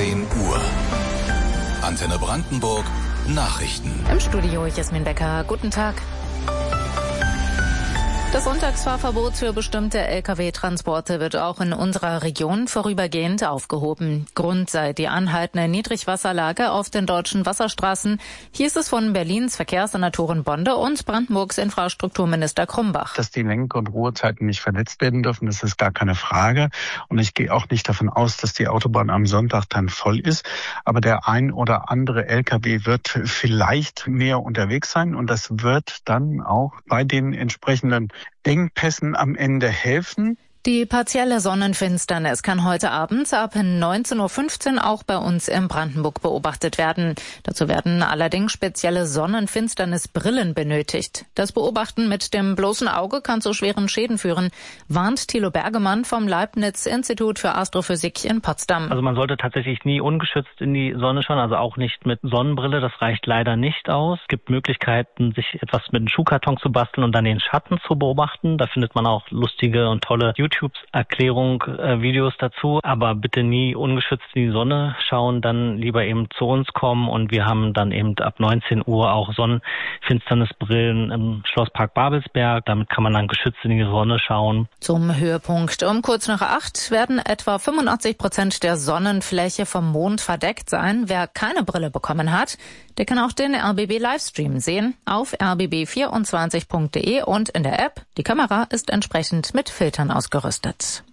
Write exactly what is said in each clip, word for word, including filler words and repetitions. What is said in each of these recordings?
zehn Uhr. Antenne Brandenburg Nachrichten. Im Studio Jasmin Becker. Guten Tag. Das Sonntagsfahrverbot für bestimmte L K W-Transporte wird auch in unserer Region vorübergehend aufgehoben. Grund sei die anhaltende Niedrigwasserlage auf den deutschen Wasserstraßen, hieß es von Berlins Verkehrssenatorin Bonde und Brandenburgs Infrastrukturminister Krumbach. Dass die Lenk- und Ruhezeiten nicht verletzt werden dürfen, das ist gar keine Frage. Und ich gehe auch nicht davon aus, dass die Autobahn am Sonntag dann voll ist. Aber der ein oder andere L K W wird vielleicht mehr unterwegs sein. Und das wird dann auch bei den entsprechenden Engpässen am Ende helfen. Die partielle Sonnenfinsternis kann heute Abend ab neunzehn Uhr fünfzehn auch bei uns in Brandenburg beobachtet werden. Dazu werden allerdings spezielle Sonnenfinsternisbrillen benötigt. Das Beobachten mit dem bloßen Auge kann zu schweren Schäden führen, warnt Thilo Bergemann vom Leibniz-Institut für Astrophysik in Potsdam. Also man sollte tatsächlich nie ungeschützt in die Sonne schauen, also auch nicht mit Sonnenbrille. Das reicht leider nicht aus. Es gibt Möglichkeiten, sich etwas mit einem Schuhkarton zu basteln und dann den Schatten zu beobachten. Da findet man auch lustige und tolle YouTube-Erklärung, äh, Videos dazu, aber bitte nie ungeschützt in die Sonne schauen, dann lieber eben zu uns kommen und wir haben dann eben ab neunzehn Uhr auch Sonnenfinsternisbrillen im Schlosspark Babelsberg, damit kann man dann geschützt in die Sonne schauen. Zum Höhepunkt um kurz nach acht werden etwa fünfundachtzig Prozent der Sonnenfläche vom Mond verdeckt sein. Wer keine Brille bekommen hat, der kann auch den R B B-Livestream sehen auf r b b vierundzwanzig punkt d e und in der App. Die Kamera ist entsprechend mit Filtern ausgerüstet.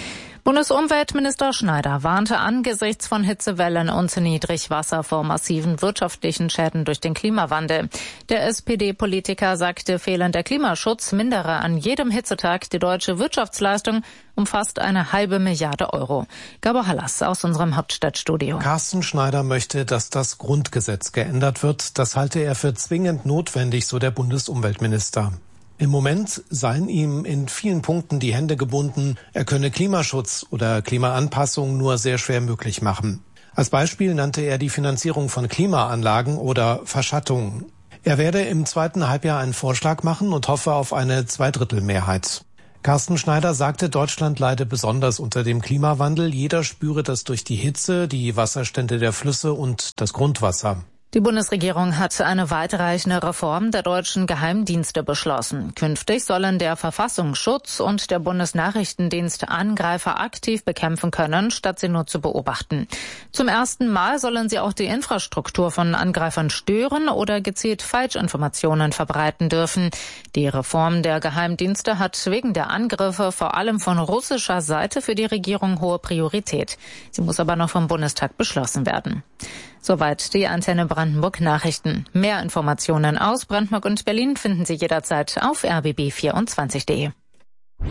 Bundesumweltminister Schneider warnte angesichts von Hitzewellen und Niedrigwasser vor massiven wirtschaftlichen Schäden durch den Klimawandel. Der S P D-Politiker sagte, fehlender Klimaschutz mindere an jedem Hitzetag die deutsche Wirtschaftsleistung um fast eine halbe Milliarde Euro. Gabor Hallas aus unserem Hauptstadtstudio. Carsten Schneider möchte, dass das Grundgesetz geändert wird. Das halte er für zwingend notwendig, so der Bundesumweltminister. Im Moment seien ihm in vielen Punkten die Hände gebunden. Er könne Klimaschutz oder Klimaanpassung nur sehr schwer möglich machen. Als Beispiel nannte er die Finanzierung von Klimaanlagen oder Verschattungen. Er werde im zweiten Halbjahr einen Vorschlag machen und hoffe auf eine Zweidrittelmehrheit. Carsten Schneider sagte, Deutschland leide besonders unter dem Klimawandel. Jeder spüre das durch die Hitze, die Wasserstände der Flüsse und das Grundwasser. Die Bundesregierung hat eine weitreichende Reform der deutschen Geheimdienste beschlossen. Künftig sollen der Verfassungsschutz und der Bundesnachrichtendienst Angreifer aktiv bekämpfen können, statt sie nur zu beobachten. Zum ersten Mal sollen sie auch die Infrastruktur von Angreifern stören oder gezielt Falschinformationen verbreiten dürfen. Die Reform der Geheimdienste hat wegen der Angriffe vor allem von russischer Seite für die Regierung hohe Priorität. Sie muss aber noch vom Bundestag beschlossen werden. Soweit die Antenne Brandenburg Nachrichten. Mehr Informationen aus Brandenburg und Berlin finden Sie jederzeit auf r b b vierundzwanzig punkt d e.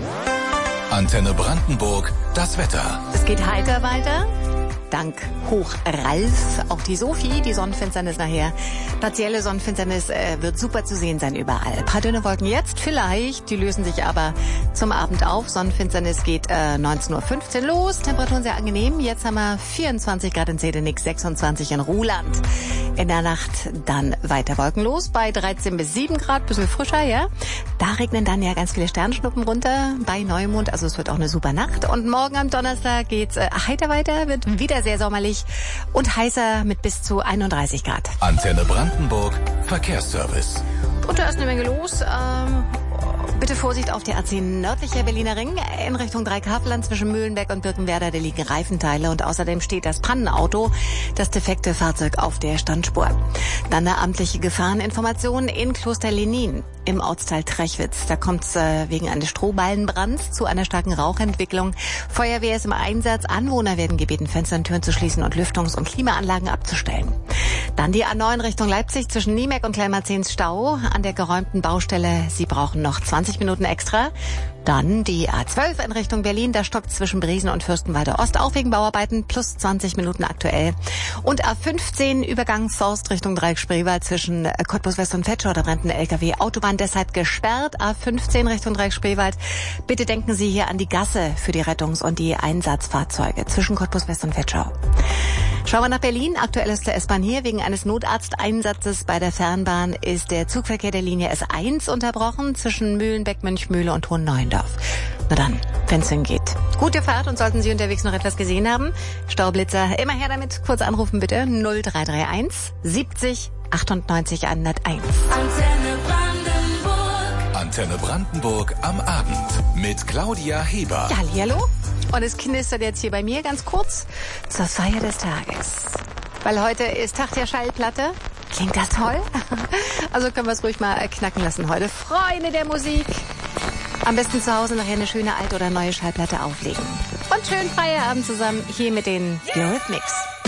Antenne Brandenburg, das Wetter. Es geht heiter weiter. Dank Hoch Ralf. Auch die Sophie, die Sonnenfinsternis nachher. Partielle Sonnenfinsternis äh, wird super zu sehen sein überall. Ein paar dünne Wolken jetzt vielleicht, die lösen sich aber zum Abend auf. Sonnenfinsternis geht äh, neunzehn Uhr fünfzehn los. Temperaturen sehr angenehm. Jetzt haben wir vierundzwanzig Grad in Zedenix, sechsundzwanzig in Ruhland. In der Nacht dann weiter wolkenlos bei dreizehn bis sieben Grad, bisschen frischer, ja. Da regnen dann ja ganz viele Sternschnuppen runter bei Neumond. Also es wird auch eine super Nacht. Und morgen am Donnerstag geht's äh, heiter weiter, wird wieder sehr sommerlich und heißer mit bis zu einunddreißig Grad. Antenne Brandenburg, Verkehrsservice. Und da ist eine Menge los. Ähm, bitte Vorsicht auf der A zehn nördlicher Berliner Ring in Richtung Dreikapland zwischen Mühlenberg und Birkenwerder. Da liegen Reifenteile und außerdem steht das Pannenauto, das defekte Fahrzeug auf der Standspur. Dann eine amtliche Gefahreninformation in Kloster Lenin im Ortsteil Trechwitz. Da kommt es äh, wegen eines Strohballenbrands zu einer starken Rauchentwicklung. Feuerwehr ist im Einsatz. Anwohner werden gebeten, Fenster und Türen zu schließen und Lüftungs- und Klimaanlagen abzustellen. Dann die A neun Richtung Leipzig zwischen Niemeck und Kleinmarzens Stau an der geräumten Baustelle. Sie brauchen noch zwanzig Minuten extra. Dann die A zwölf in Richtung Berlin, da stockt zwischen Briesen und Fürstenwalde Ost, auch wegen Bauarbeiten, plus zwanzig Minuten aktuell. Und A fünfzehn Übergang Forst Richtung Dreieck-Spreewald zwischen Cottbus West und Vetschau, da brennt eine L K W. Autobahn deshalb gesperrt. A fünfzehn Richtung Dreieck-Spreewald. Bitte denken Sie hier an die Gasse für die Rettungs- und die Einsatzfahrzeuge zwischen Cottbus West und Vetschau. Schauen wir nach Berlin. Aktuell ist der S-Bahn hier. Wegen eines Notarzteinsatzes bei der Fernbahn ist der Zugverkehr der Linie S eins unterbrochen zwischen Mühlenbeck, Münchmühle und Hohenneuendorf. Na dann, wenn's hingeht. Gute Fahrt und sollten Sie unterwegs noch etwas gesehen haben, Staublitzer, immer her damit. Kurz anrufen bitte, null drei drei eins siebzig achtundneunzig hunderteins. Antenne Brandenburg. Antenne Brandenburg am Abend mit Claudia Heber. Ja, hallo. Und es knistert jetzt hier bei mir ganz kurz zur Feier des Tages. Weil heute ist Tag der Schallplatte. Klingt das toll? Also können wir es ruhig mal knacken lassen heute. Freunde der Musik. Am besten zu Hause nachher eine schöne alte oder neue Schallplatte auflegen. Und schön Feierabend zusammen hier mit den Eurythmics.